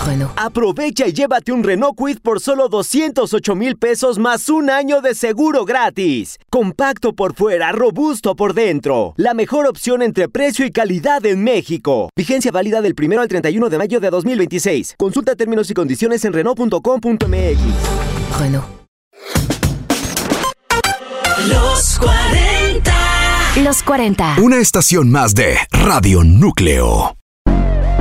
Renault. Aprovecha y llévate un Renault Kwid por solo 208,000 pesos más un año de seguro gratis. Compacto por fuera, robusto por dentro. La mejor opción entre precio y calidad en México. Vigencia válida del 1 al 31 de mayo de 2026. Consulta términos y condiciones en Renault.com.mx. Renault. Los 40. Los 40. Una estación más de Radio Núcleo.